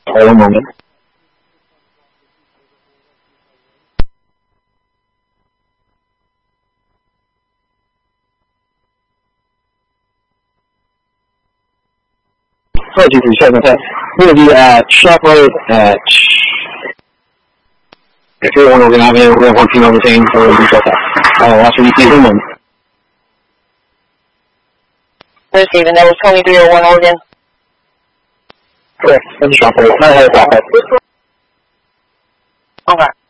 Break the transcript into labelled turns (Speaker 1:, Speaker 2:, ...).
Speaker 1: One moment. Apologies for checking that. We're going to be at Shoprite at 301 Oregon Avenue. We have one female retained for the detail test. Watch for ETA in a moment.
Speaker 2: Stephen, that was 2301 Oregon.
Speaker 1: Correct. That's Shoprite. Not ahead of Shoprite.
Speaker 2: Okay.